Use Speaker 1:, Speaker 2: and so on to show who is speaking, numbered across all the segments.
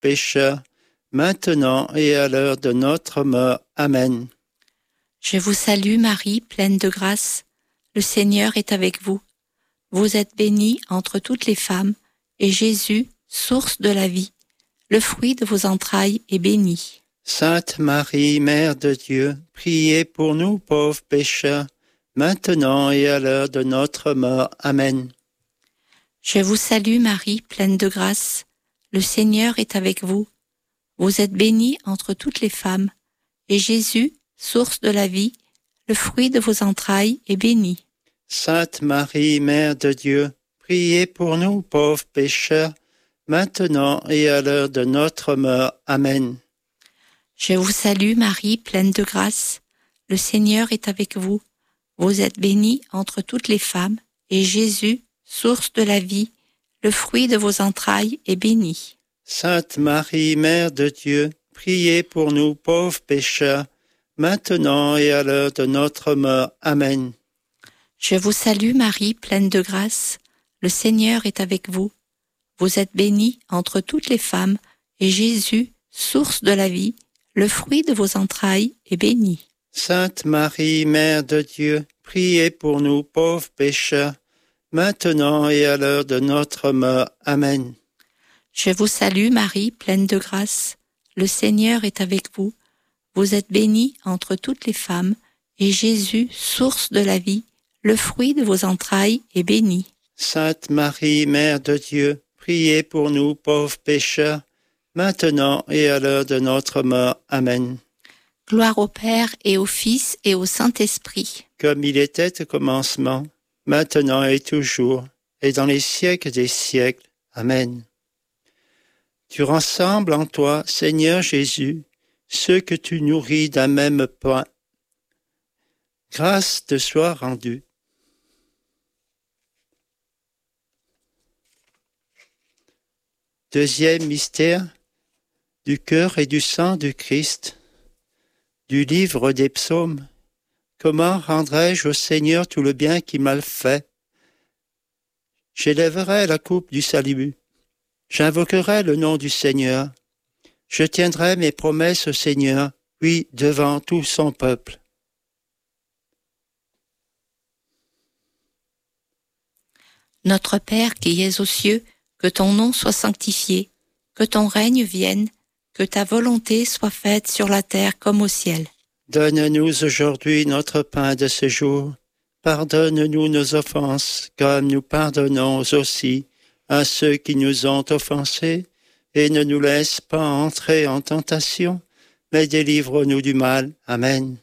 Speaker 1: pécheurs, maintenant et à l'heure de notre mort. Amen.
Speaker 2: Je vous salue Marie, pleine de grâce. Le Seigneur est avec vous. Vous êtes bénie entre toutes les femmes, et Jésus, source de la vie, le fruit de vos entrailles, est béni.
Speaker 1: Sainte Marie, Mère de Dieu, priez pour nous pauvres pécheurs, maintenant et à l'heure de notre mort. Amen.
Speaker 2: Je vous salue Marie, pleine de grâce. Le Seigneur est avec vous. Vous êtes bénie entre toutes les femmes, et Jésus, source de la vie, le fruit de vos entrailles, est béni.
Speaker 1: Sainte Marie, Mère de Dieu, priez pour nous pauvres pécheurs, maintenant et à l'heure de notre mort. Amen.
Speaker 2: Je vous salue Marie, pleine de grâce. Le Seigneur est avec vous. Vous êtes bénie entre toutes les femmes, et Jésus, source de la vie, le fruit de vos entrailles, est béni.
Speaker 1: Sainte Marie, Mère de Dieu, priez pour nous pauvres pécheurs, maintenant et à l'heure de notre mort. Amen.
Speaker 2: Je vous salue Marie, pleine de grâce. Le Seigneur est avec vous. Vous êtes bénie entre toutes les femmes, et Jésus, source de la vie, le fruit de vos entrailles, est béni.
Speaker 1: Sainte Marie, Mère de Dieu, priez pour nous pauvres pécheurs, maintenant et à l'heure de notre mort. Amen.
Speaker 2: Je vous salue Marie, pleine de grâce. Le Seigneur est avec vous. Vous êtes bénie entre toutes les femmes, et Jésus, source de la vie, le fruit de vos entrailles, est béni.
Speaker 1: Sainte Marie, Mère de Dieu, priez pour nous pauvres pécheurs, maintenant et à l'heure de notre mort. Amen.
Speaker 2: Gloire au Père et au Fils et au Saint-Esprit.
Speaker 1: Comme il était au commencement, maintenant et toujours, et dans les siècles des siècles. Amen. Tu rassembles en toi, Seigneur Jésus, ceux que tu nourris d'un même pain. Grâce te soit rendue. Deuxième mystère, du cœur et du sang du Christ, du livre des psaumes. Comment rendrai-je au Seigneur tout le bien qu'il m'a fait? J'élèverai la coupe du salut. J'invoquerai le nom du Seigneur. Je tiendrai mes promesses au Seigneur, oui, devant tout son peuple.
Speaker 2: Notre Père qui es aux cieux, que ton nom soit sanctifié, que ton règne vienne, que ta volonté soit faite sur la terre comme au ciel.
Speaker 1: Donne-nous aujourd'hui notre pain de ce jour. Pardonne-nous nos offenses, comme nous pardonnons aussi à ceux qui nous ont offensés, et ne nous laisse pas entrer en tentation, mais délivre-nous du mal. Amen.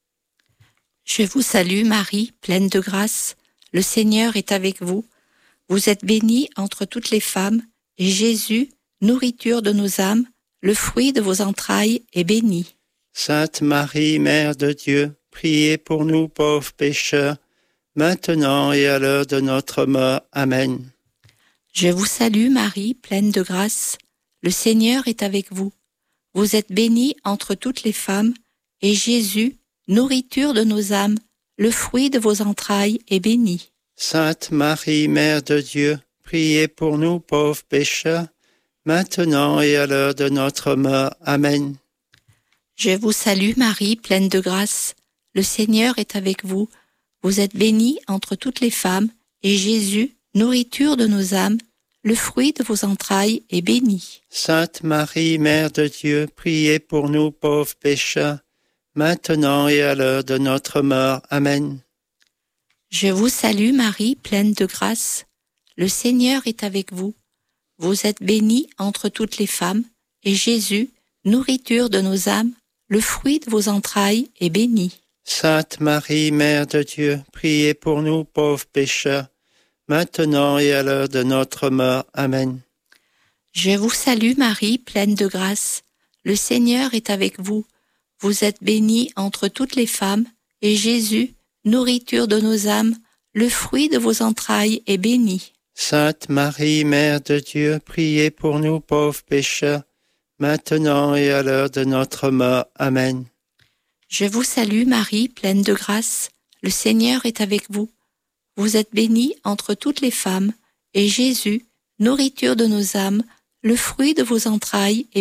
Speaker 2: Je vous salue Marie, pleine de grâce. Le Seigneur est avec vous. Vous êtes bénie entre toutes les femmes, et Jésus, nourriture de nos âmes, le fruit de vos entrailles, est béni.
Speaker 1: Sainte Marie, Mère de Dieu, priez pour nous pauvres pécheurs, maintenant et à l'heure de notre mort. Amen.
Speaker 2: Je vous salue Marie, pleine de grâce. Le Seigneur est avec vous. Vous êtes bénie entre toutes les femmes, et Jésus, nourriture de nos âmes, le fruit de vos entrailles, est béni.
Speaker 1: Sainte Marie, Mère de Dieu, priez pour nous pauvres pécheurs, maintenant et à l'heure de notre mort. Amen.
Speaker 2: Je vous salue Marie, pleine de grâce. Le Seigneur est avec vous. Vous êtes bénie entre toutes les femmes, et Jésus, nourriture de nos âmes, le fruit de vos entrailles, est béni.
Speaker 1: Sainte Marie, Mère de Dieu, priez pour nous pauvres pécheurs, maintenant et à l'heure de notre mort. Amen.
Speaker 2: Je vous salue Marie, pleine de grâce. Le Seigneur est avec vous. Vous êtes bénie entre toutes les femmes, et Jésus, nourriture de nos âmes, le fruit de vos entrailles, est béni.
Speaker 1: Sainte Marie, Mère de Dieu, priez pour nous pauvres pécheurs, maintenant et à l'heure de notre mort. Amen.
Speaker 2: Je vous salue Marie, pleine de grâce. Le Seigneur est avec vous. Vous êtes bénie entre toutes les femmes, et Jésus, nourriture de nos âmes, le fruit de vos entrailles, est béni.
Speaker 1: Sainte Marie, Mère de Dieu, priez pour nous pauvres pécheurs, maintenant et à l'heure de notre mort. Amen.
Speaker 2: Je vous salue Marie, pleine de grâce. Le Seigneur est avec vous. Vous êtes bénie entre toutes les femmes, et Jésus, nourriture de nos âmes, Le fruit de vos entrailles est